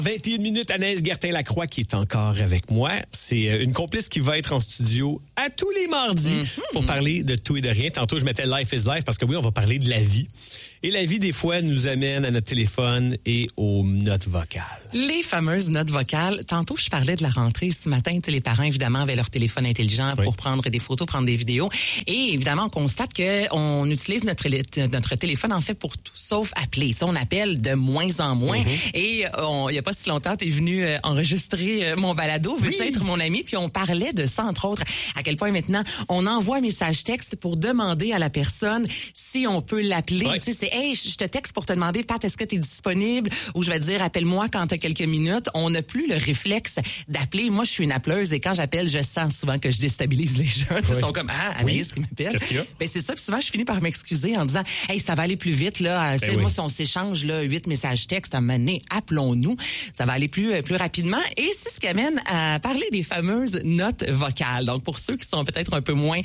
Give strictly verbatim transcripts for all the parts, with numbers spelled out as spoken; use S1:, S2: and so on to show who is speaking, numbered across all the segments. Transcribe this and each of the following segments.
S1: vingt et une minutes, Anaïs Gertin-Lacroix qui est encore avec moi. C'est une complice qui va être en studio à tous les mardis mm-hmm. pour parler de tout et de rien. Tantôt, je mettais Life is Life parce que oui, on va parler de la vie. Et la vie, des fois, nous amène à notre téléphone et aux notes vocales.
S2: Les fameuses notes vocales. Tantôt, je parlais de la rentrée ce matin. Les parents, évidemment, avaient leur téléphone intelligent oui. pour prendre des photos, prendre des vidéos. Et évidemment, on constate qu'on utilise notre, notre téléphone, en fait, pour tout sauf appeler. T'sais, on appelle de moins en moins. Mm-hmm. Et on, il n'y a pas si longtemps, tu es venu euh, enregistrer euh, mon balado. Veux-tu oui. être mon ami? Puis on parlait de ça, entre autres, à quel point maintenant, on envoie un message texte pour demander à la personne si on peut l'appeler. Ouais. Tu sais, c'est hey, je te texte pour te demander, Pat, est-ce que tu es disponible? Ou je vais te dire, appelle-moi quand tu as quelques minutes. On n'a plus le réflexe d'appeler. Moi, je suis une appeleuse et quand j'appelle, je sens souvent que je déstabilise les gens. Oui. Ils sont comme, ah, Anaïs oui. qui m'appelle. Qu'est-ce qu'il y a? Ben, c'est ça. Puis souvent, je finis par m'excuser en disant, hey, ça va aller plus vite, là. Ben oui. Moi, si on s'échange, là, huit messages textes à un moment donné, appelons-nous. Ça va aller plus, plus rapidement. Et c'est ce qui amène à parler des fameuses notes vocales. Donc, pour ceux qui sont peut-être un peu moins,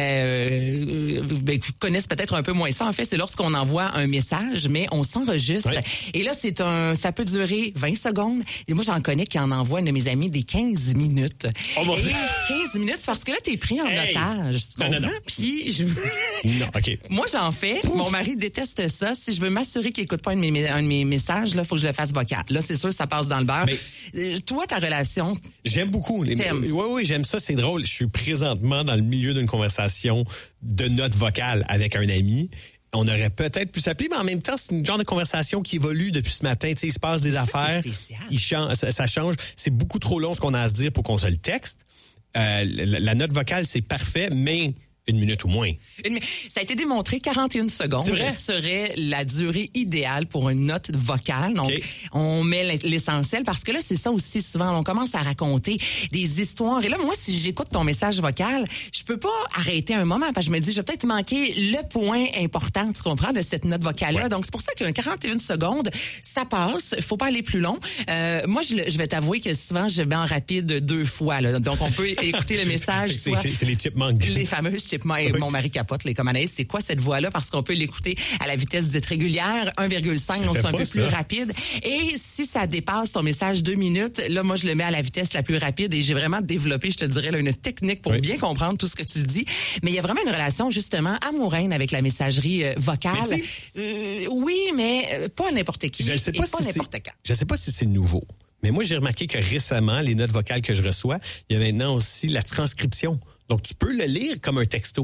S2: euh, ben, qui connaissent peut-être un peu moins ça, en fait, c'est lorsqu'on envoie un message, mais on s'enregistre. Oui. Et là, c'est un, ça peut durer vingt secondes. Et moi, j'en connais qui en envoient, un de mes amis, des quinze minutes. Oh mon Dieu! quinze minutes, parce que là, t'es pris en hey. otage. Tu comprends? Non, non, non. Puis, je
S1: non, OK.
S2: Moi, j'en fais. Ouf. Mon mari déteste ça. Si je veux m'assurer qu'il écoute pas un de mes, un de mes messages, là, faut que je le fasse vocal. Là, c'est sûr, ça passe dans le beurre. Mais toi, ta relation.
S1: J'aime beaucoup. Les... Oui, oui, j'aime ça. C'est drôle. Je suis présentement dans le milieu d'une conversation de notes vocales avec un ami. On aurait peut-être pu s'appeler, mais en même temps, c'est une genre de conversation qui évolue depuis ce matin. Tu sais, il se passe des c'est affaires. Il change, ça, ça change. C'est beaucoup trop long ce qu'on a à se dire pour qu'on se le texte. Euh, la, la note vocale, c'est parfait, mais une minute ou moins.
S2: Une, ça a été démontré, quarante et une secondes serait la durée idéale pour une note vocale. Donc, okay. on met l'essentiel parce que là, c'est ça aussi souvent. On commence à raconter des histoires. Et là, moi, si j'écoute ton message vocal, je peux pas arrêter un moment parce que je me dis, je vais peut-être manquer le point important, tu comprends, de cette note vocale-là. Ouais. Donc, c'est pour ça qu'un quarante et une secondes, ça passe. Il faut pas aller plus long. Euh, moi, je, je vais t'avouer que souvent, je vais en rapide deux fois. Là. Donc, on peut écouter le message.
S1: c'est,
S2: soit
S1: c'est, c'est les chipmunks.
S2: Les fameux chipmunks. Et mon mari capote, les comme Anaïs, c'est quoi cette voix-là? Parce qu'on peut l'écouter à la vitesse dite régulière, un virgule cinq, donc c'est un peu ça. Plus rapide. Et si ça dépasse ton message deux minutes, là, moi, je le mets à la vitesse la plus rapide et j'ai vraiment développé, je te dirais, là, une technique pour oui. bien comprendre tout ce que tu dis. Mais il y a vraiment une relation, justement, amoureuse avec la messagerie euh, vocale. Euh, oui, mais euh, pas n'importe qui.
S1: Je sais pas,
S2: et
S1: si
S2: pas
S1: c'est,
S2: n'importe quand.
S1: Je sais pas si c'est nouveau. Mais moi, j'ai remarqué que récemment, les notes vocales que je reçois, il y a maintenant aussi la transcription. Donc, tu peux le lire comme un texto.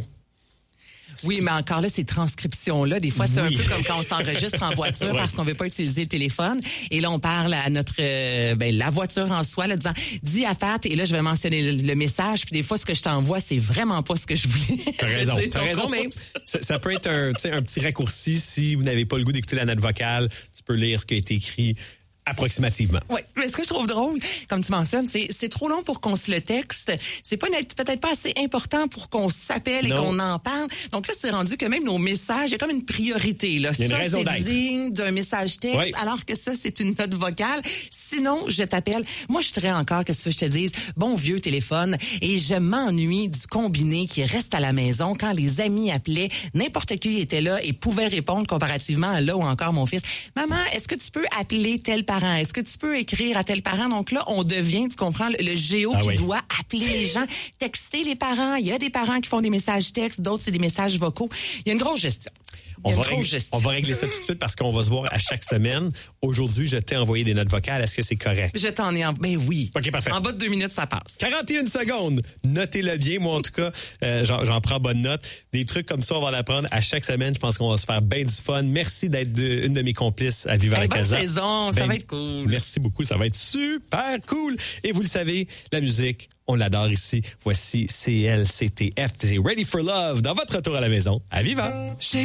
S2: Oui, mais encore là, ces transcriptions-là, des fois, c'est oui. un peu comme quand on s'enregistre en voiture ouais. parce qu'on veut pas utiliser le téléphone. Et là, on parle à notre, euh, ben, la voiture en soi, là, disant, dis à Pat, et là, je vais mentionner le, le message. Puis des fois, ce que je t'envoie, c'est vraiment pas ce que je voulais.
S1: T'as raison. T'as raison, mais ça, ça peut être un, un petit raccourci si vous n'avez pas le goût d'écouter la note vocale. Tu peux lire ce qui a été écrit. Approximativement.
S2: Oui, mais ce que je trouve drôle, comme tu mentionnes, c'est c'est trop long pour qu'on se le texte. C'est pas peut-être pas assez important pour qu'on s'appelle non. et qu'on en parle. Donc là, c'est rendu que même nos messages, il y a comme une priorité. Là.
S1: Il y a une
S2: ça,
S1: raison
S2: c'est
S1: d'être.
S2: digne d'un message texte, oui. alors que ça, c'est une note vocale. Sinon, je t'appelle. Moi, je serais encore que ce que je te dise, bon vieux téléphone, et je m'ennuie du combiné qui reste à la maison quand les amis appelaient, n'importe qui était là et pouvait répondre comparativement à là ou encore mon fils. Maman, est-ce que tu peux appeler tel parent? Est-ce que tu peux écrire à tel parent? Donc là, on devient, tu comprends, le, le géo ah qui oui. doit appeler les gens, texter les parents. Il y a des parents qui font des messages textes, d'autres, c'est des messages vocaux. Il y a une grosse gestion.
S1: On va, régler, on va régler ça tout de suite parce qu'on va se voir à chaque semaine. Aujourd'hui, je t'ai envoyé des notes vocales. Est-ce que c'est correct?
S2: Je t'en ai envoyé. Ben oui.
S1: OK, parfait.
S2: En bas de deux minutes, ça passe.
S1: quarante et une secondes. Notez-le bien. Moi, en tout cas, euh, j'en, j'en prends bonne note. Des trucs comme ça, on va l'apprendre à chaque semaine. Je pense qu'on va se faire bien du fun. Merci d'être de, une de mes complices à Vivre
S2: hey,
S1: avec
S2: bonne
S1: Casa.
S2: saison.
S1: Ben,
S2: ça va être cool.
S1: Merci beaucoup. Ça va être super cool. Et vous le savez, la musique, on l'adore ici. Voici C L C T F. C'est Ready for Love dans votre retour à la maison à Viva.